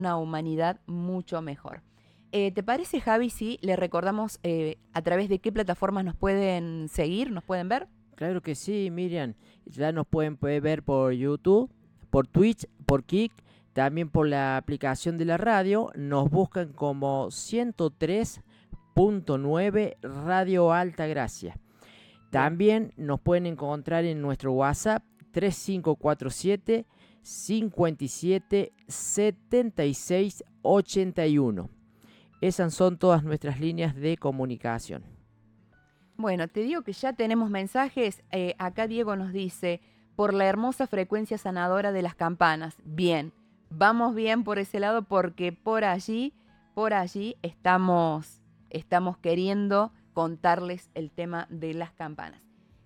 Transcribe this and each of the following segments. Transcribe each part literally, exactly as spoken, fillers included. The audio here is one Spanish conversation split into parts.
una humanidad mucho mejor. Eh, ¿Te parece, Javi, si le recordamos eh, a través de qué plataformas nos pueden seguir, nos pueden ver? Claro que sí, Miriam. Ya nos pueden puede ver por YouTube, por Twitch, por Kick, también por la aplicación de la radio. Nos buscan como ciento tres punto nueve Radio Altagracia. Bien. También nos pueden encontrar en nuestro WhatsApp tres cinco cuatro siete, cinco siete, siete seis ocho uno. Esas son todas nuestras líneas de comunicación. Bueno, te digo que ya tenemos mensajes. Eh, acá Diego nos dice, por la hermosa frecuencia sanadora de las campanas. Bien, vamos bien por ese lado porque por allí, por allí estamos, estamos queriendo contarles el tema de las campanas.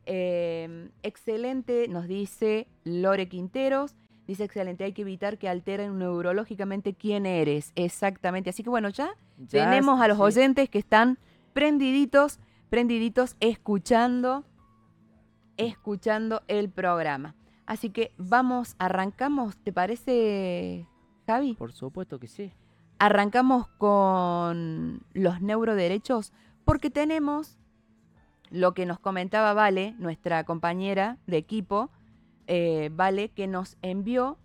Eh, excelente, nos dice Lore Quinteros. Dice, excelente, hay que evitar que alteren neurológicamente quién eres. Exactamente. Así que bueno, ya Ya, tenemos a los sí. oyentes que están prendiditos prendiditos escuchando, escuchando el programa. Así que vamos, arrancamos, ¿te parece, Javi? Por supuesto que sí. Arrancamos con los neuroderechos porque tenemos lo que nos comentaba Vale, nuestra compañera de equipo, eh, Vale, que nos envió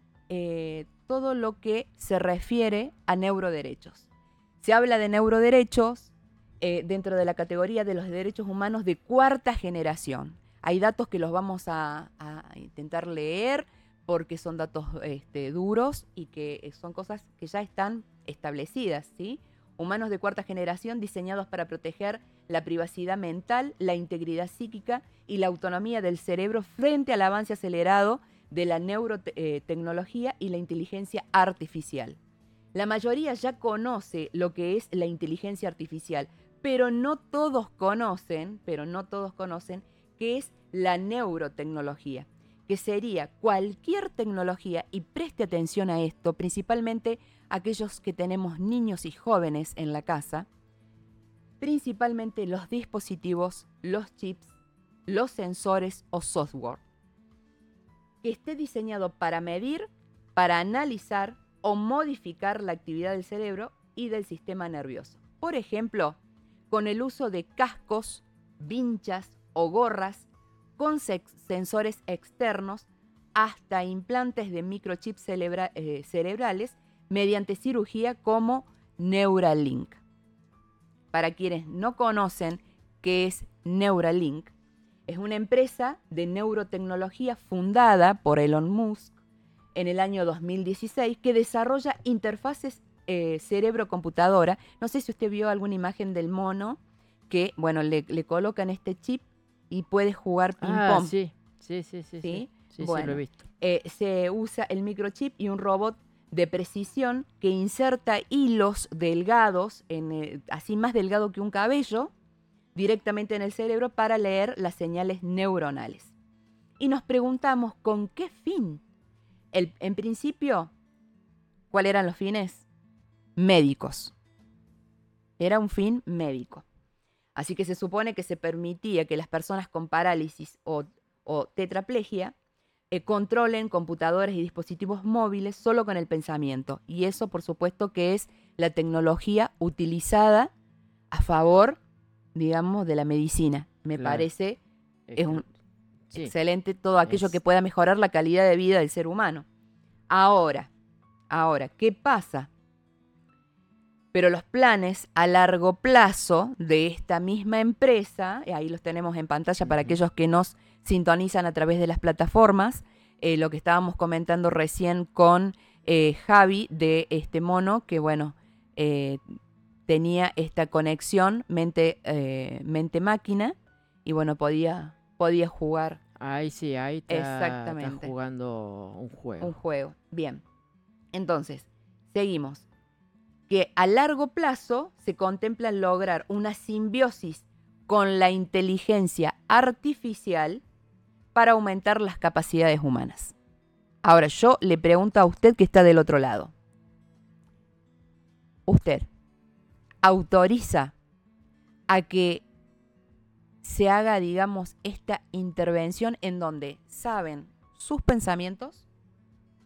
eh, todo lo que se refiere a neuroderechos. Se habla de neuroderechos eh, dentro de la categoría de los derechos humanos de cuarta generación. Hay datos que los vamos a, a intentar leer porque son datos este, duros y que son cosas que ya están establecidas, ¿sí? Humanos de cuarta generación diseñados para proteger la privacidad mental, la integridad psíquica y la autonomía del cerebro frente al avance acelerado de la neurotecnología y la inteligencia artificial. La mayoría ya conoce lo que es la inteligencia artificial, pero no todos conocen, pero no todos conocen qué es la neurotecnología, que sería cualquier tecnología, y preste atención a esto, principalmente aquellos que tenemos niños y jóvenes en la casa, principalmente los dispositivos, los chips, los sensores o software, que esté diseñado para medir, para analizar o modificar la actividad del cerebro y del sistema nervioso. Por ejemplo, con el uso de cascos, vinchas o gorras con sensores externos hasta implantes de microchips cerebra- eh, cerebrales mediante cirugía como Neuralink. Para quienes no conocen qué es Neuralink, es una empresa de neurotecnología fundada por Elon Musk en el año dos mil dieciséis que desarrolla interfaces eh, cerebro-computadora. No sé si usted vio alguna imagen del mono que, bueno, le, le colocan este chip y puede jugar Ah, ping-pong. sí, sí, sí, sí, sí. ¿Sí? Sí, sí, lo he Bueno, visto. eh, se usa el microchip y un robot de precisión que inserta hilos delgados, en, eh, así más delgado que un cabello, directamente en el cerebro para leer las señales neuronales. Y nos preguntamos, ¿con qué fin? El, en principio, ¿cuáles eran los fines? Médicos. Era un fin médico. Así que se supone que se permitía que las personas con parálisis o, o tetraplegia eh, controlen computadores y dispositivos móviles solo con el pensamiento. Y eso, por supuesto, que es la tecnología utilizada a favor, digamos, de la medicina. Me Claro. parece Es es que, un sí, excelente todo aquello que es, pueda mejorar la calidad de vida del ser humano. Ahora, ahora, ¿qué pasa? Pero los planes a largo plazo de esta misma empresa, y ahí los tenemos en pantalla para ujú, aquellos que nos sintonizan a través de las plataformas, eh, lo que estábamos comentando recién con eh, Javi de este mono, que bueno, eh, tenía esta conexión mente, eh, mente-máquina y bueno, podía, podía jugar ahí sí, ahí está, está exactamente jugando un un juego. juego. Bien, entonces, seguimos. Que a largo plazo se contempla lograr una simbiosis con la inteligencia artificial para aumentar las capacidades humanas. Ahora, yo le pregunto a usted que está del otro lado. ¿Usted autoriza a que se haga, digamos, esta intervención en donde saben sus pensamientos,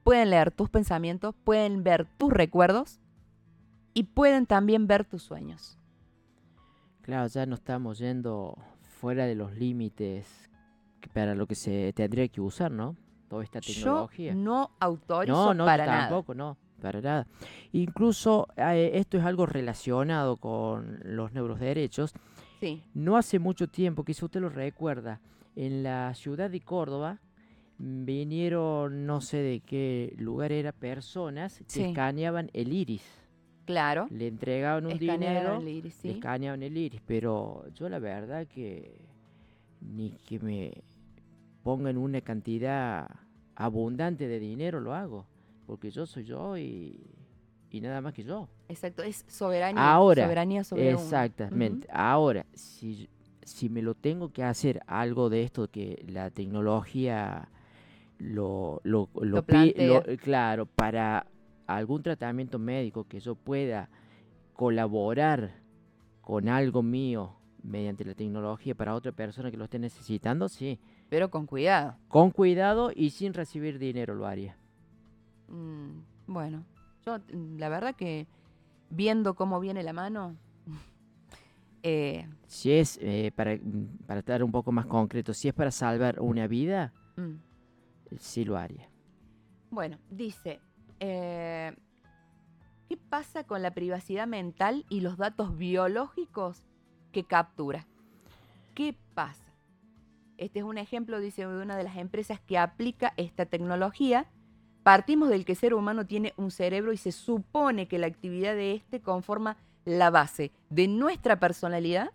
pueden leer tus pensamientos, pueden ver tus recuerdos y pueden también ver tus sueños. Claro, ya no estamos yendo fuera de los límites que- para lo que se tendría que usar, ¿no? Toda esta Yo tecnología. no autorizo No, no, yo para nada. tampoco, no, para nada. Incluso eh, esto es algo relacionado con los neuroderechos. Sí, No hace mucho tiempo, quizá usted lo recuerda, en la ciudad de Córdoba mm, vinieron, no sé de qué lugar era, personas que sí, escaneaban el iris. claro. Le entregaban un Escanearon dinero, el iris, le sí. escaneaban el iris, pero yo la verdad que ni que me pongan una cantidad abundante de dinero lo hago, porque yo soy yo y, y nada más que yo. Exacto, es soberanía, Ahora, soberanía sobre uno. Ujú. exactamente, ahora, si, si me lo tengo que hacer algo de esto que la tecnología lo, lo, lo, Lo pi- lo- plantea. eh, claro, para algún tratamiento médico que yo pueda colaborar con algo mío mediante la tecnología para otra persona que lo esté necesitando, sí, Pero con cuidado. con cuidado y sin recibir dinero lo haría. Mm, bueno, yo mm, la verdad que viendo cómo viene la mano, eh, Si es, eh, para, mm, para estar un poco más concreto, si es para salvar una vida, mm. eh, sí lo haría. Bueno, dice, eh, ¿qué pasa con la privacidad mental y los datos biológicos que captura? ¿Qué pasa? Este es un ejemplo, dice, de una de las empresas que aplica esta tecnología. Partimos del que el ser humano tiene un cerebro y se supone que la actividad de este conforma la base de nuestra personalidad,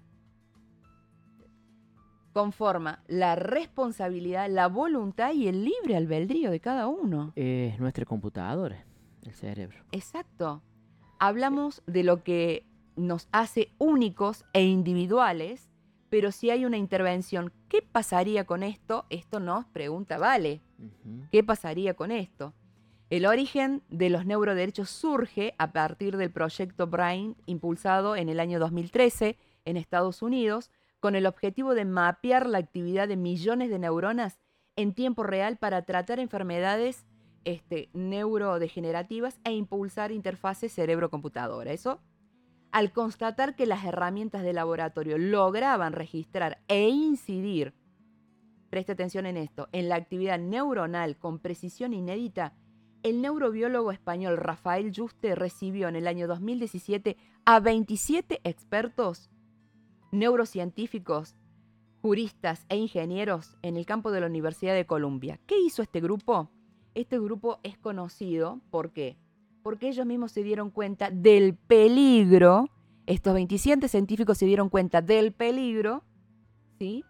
conforma la responsabilidad, la voluntad y el libre albedrío de cada uno. Es nuestra computadora, el cerebro. Exacto. Hablamos de lo que nos hace únicos e individuales, pero si hay una intervención, ¿qué pasaría con esto? Esto nos pregunta Vale. Ujú. ¿Qué pasaría con esto? El origen de los neuroderechos surge a partir del proyecto Brain impulsado en el año dos mil trece en Estados Unidos con el objetivo de mapear la actividad de millones de neuronas en tiempo real para tratar enfermedades este, neurodegenerativas e impulsar interfaces cerebro-computadora. Eso, al constatar que las herramientas de laboratorio lograban registrar e incidir, preste atención en esto, en la actividad neuronal con precisión inédita, el neurobiólogo español Rafael Yuste recibió en el año dos mil diecisiete a veintisiete expertos neurocientíficos, juristas e ingenieros en el campo de la Universidad de Columbia. ¿Qué hizo este grupo? Este grupo es conocido, ¿por qué? Porque ellos mismos se dieron cuenta del peligro, estos veintisiete científicos se dieron cuenta del peligro, ¿sí?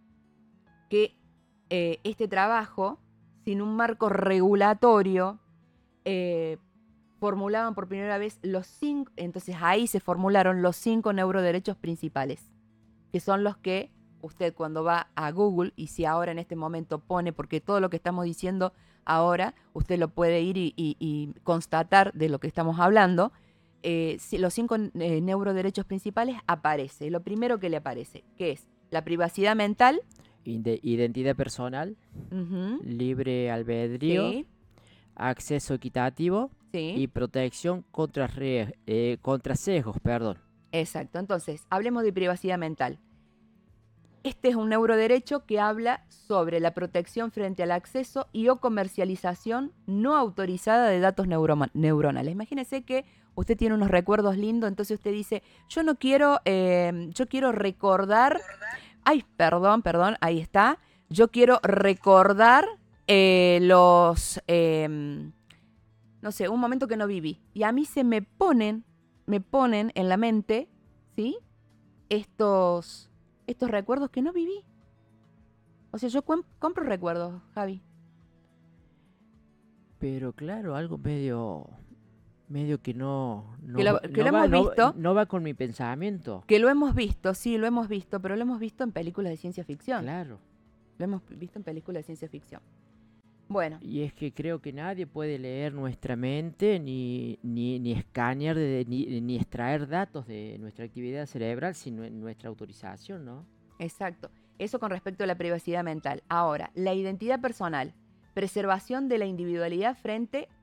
Que eh, este trabajo, sin un marco regulatorio, eh, formulaban por primera vez los cinco, entonces ahí se formularon los cinco neuroderechos principales, que son los que usted cuando va a Google, y si ahora en este momento pone, porque todo lo que estamos diciendo ahora, usted lo puede ir y, y, y constatar de lo que estamos hablando, eh, si los cinco eh, neuroderechos principales aparece. Lo primero que le aparece, que es la privacidad mental. Inde- identidad personal, Uh-huh, libre albedrío, sí, acceso equitativo sí. y protección contra, re- eh, contra sesgos, perdón. Exacto, entonces, hablemos de privacidad mental. Este es un neuroderecho que habla sobre la protección frente al acceso y o comercialización no autorizada de datos neuroma- neuronales. Imagínese que usted tiene unos recuerdos lindos, entonces usted dice, yo no quiero, eh, yo quiero recordar, ay, perdón, perdón, ahí está, yo quiero recordar eh, los, eh, no sé, un momento que no viví. Y a mí se me ponen, me ponen en la mente, ¿sí? Estos, estos recuerdos que no viví. O sea, yo cuem- compro recuerdos, Javi. Pero claro, algo medio, medio que no, Que no, lo, va, que lo no, va, hemos no, visto, no va con mi pensamiento. que lo hemos visto, sí, lo hemos visto, pero lo hemos visto en películas de ciencia ficción. Claro. Lo hemos visto en películas de ciencia ficción. Bueno, Y es que creo que nadie puede leer nuestra mente ni, ni, ni escanear, de- ni, ni extraer datos de nuestra actividad cerebral sin nue- nuestra autorización, ¿no? exacto. Eso con respecto a la privacidad mental. Ahora, la identidad personal. preservación de la individualidad frente